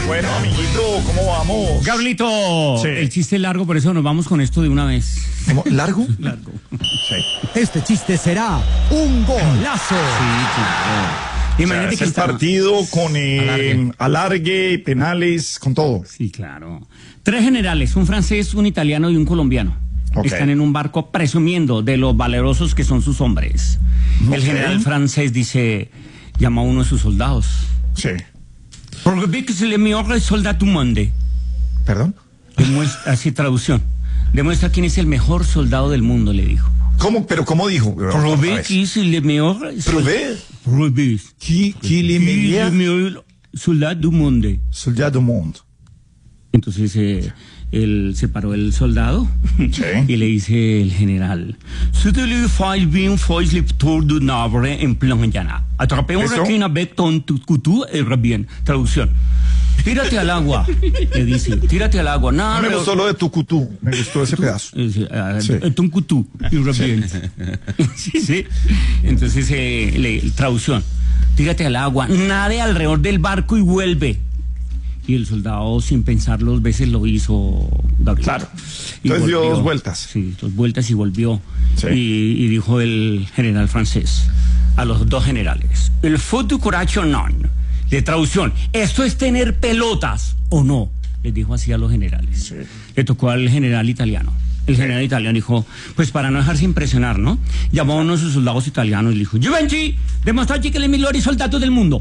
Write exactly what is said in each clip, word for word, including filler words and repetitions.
Bueno, amiguito, ¿cómo vamos? Gabrielito, sí. El chiste es largo, por eso nos vamos con esto de una vez. ¿Cómo? ¿Largo? Largo. Sí. Este chiste será un golazo. Sí, claro. Imagínate o sea, que el partido con eh, alargue. alargue, penales, con todo. Sí, claro. Tres generales, un francés, un italiano y un colombiano. Okay. Están en un barco presumiendo de lo valerosos que son sus hombres. Okay. El general francés dice, llama a uno de sus soldados. Sí. Porque que se le mejor soldado du monde. ¿Perdón? Demuestra, así traducción. Demuestra quién es el mejor soldado del mundo, le dijo. ¿Cómo? ¿Pero cómo dijo? Prouvé qui es le mejor. Prouvé. Prouvé. Qui, qui le mejor soldado du monde. Soldado du monde. Entonces eh, él se paró el soldado, sí. Y le dice el general: C'était le five bien fois le tour du Navre en plan llana. Atrapé un requin avec ton couteau et bien. Traducción. Tírate al agua, le dice, tírate al agua. No, me gustó lo de Tucutú, me gustó ese pedazo. Tucutú, y bien. Sí, sí. Entonces, eh, le, traducción, tírate al agua, nade alrededor del barco y vuelve. Y el soldado, sin pensar dos veces, lo hizo Gabriel. Claro. Entonces dio dos vueltas. Sí, dos vueltas y volvió. Sí. Y, y dijo el general francés a los dos generales: el faut du courage non. De traducción, ¿esto es tener pelotas o no? Les dijo así a los generales. Sí. Le tocó al general italiano. El sí. general italiano dijo, pues para no dejarse impresionar, ¿no? Llamó a uno de sus soldados italianos y le dijo: Givenchy, demostrate que el migliore soldato del mundo.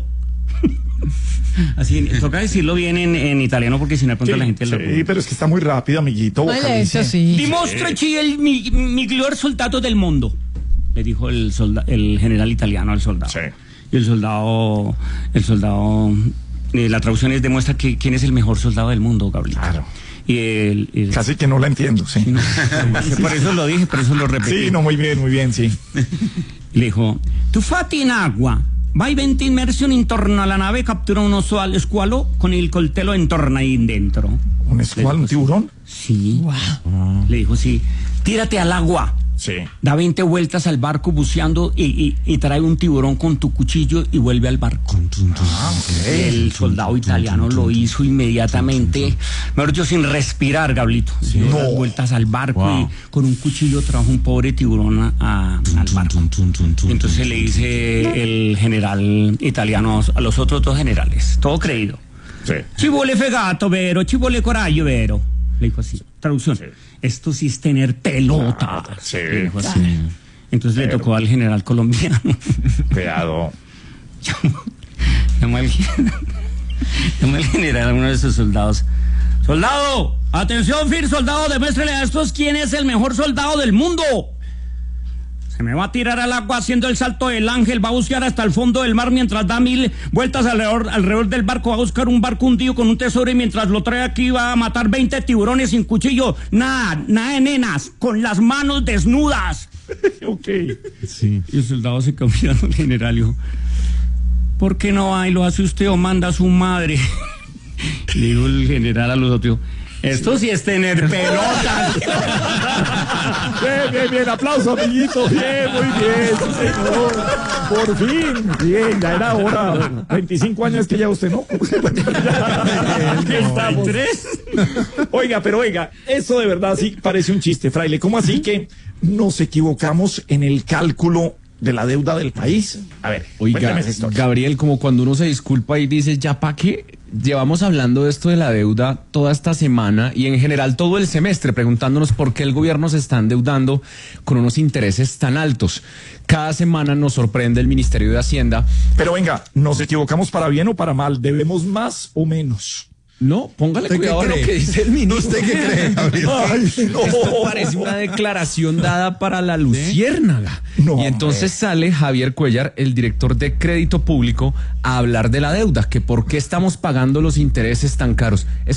Así, toca decirlo bien en, en italiano porque si no de pronto sí, la gente... Sí, lo... pero es que está muy rápido, amiguito. Vale, eso sí. Dimostra sí. el mi, miglior soldato del mundo, le dijo el, solda, el general italiano al soldado. Sí. Y el soldado, el soldado, eh, la traducción es demuestra que quién es el mejor soldado del mundo, Gabriel. Claro. Y el, el, Casi que no la entiendo, sí. No, por eso lo dije, por eso lo repetí. Sí, no, muy bien, muy bien, sí. Le dijo, tu fatti in agua, vai venti immersioni intorno alla nave, captura uno squalo con el coltello intorno ahí dentro. ¿Un escualo, un tiburón? Sí. Wow. Le dijo, sí, tírate al agua. Sí. Da veinte vueltas al barco buceando y, y, y trae un tiburón con tu cuchillo y vuelve al barco. Ah, okay. El soldado italiano lo hizo inmediatamente, mejor dicho, sin respirar, Gablito. Sí. Dio No. las vueltas al barco Wow. y con un cuchillo trajo un pobre tiburón a, a, al barco. Y entonces le dice el general italiano a los otros dos generales, todo creído. Sí. Ci vuole fegato, vero, ci vuole coraggio, vero. Le dijo así, traducción. Sí. Esto sí es tener pelota. Ah, sí. Le dijo así. Sí. Entonces Pero... le tocó al general colombiano. Cuidado. Llamó, llamó, al, llamó al general a uno de sus soldados. ¡Soldado! ¡Atención, Fir, soldado! Demuéstrele a estos quién es el mejor soldado del mundo. Se me va a tirar al agua haciendo el salto del ángel, va a buscar hasta el fondo del mar mientras da mil vueltas alrededor, alrededor del barco, va a buscar un barco hundido con un tesoro y mientras lo trae aquí va a matar veinte tiburones sin cuchillo. Nada, nada de nenas, con las manos desnudas. Ok. Sí. Y el soldado se cambió al general y dijo, ¿por qué no va y lo hace usted o manda a su madre? Le dijo el general a los otros, esto sí es tener pelotas. Bien, bien, bien, aplauso, amiguito. Bien, muy bien, sí, señor. Por fin, bien, ya era hora. veinticinco años que ya usted no. treinta y tres. Oiga, pero oiga, eso de verdad sí parece un chiste, fraile. ¿Cómo así que nos equivocamos en el cálculo de la deuda del país? A ver, oiga, Gabriel, como cuando uno se disculpa y dice, ¿ya pa' qué? Llevamos hablando de esto de la deuda toda esta semana y en general todo el semestre, preguntándonos por qué el gobierno se está endeudando con unos intereses tan altos. Cada semana nos sorprende el Ministerio de Hacienda. Pero venga, ¿nos equivocamos para bien o para mal? ¿Debemos más o menos? No, póngale cuidado a lo que dice el ministro. ¿Usted qué cree, Gabriel? Ay, no. Esto parece una declaración dada para la luciérnaga. No, y entonces hombre. sale Javier Cuellar, el director de Crédito Público, a hablar de la deuda, que por qué estamos pagando los intereses tan caros. Es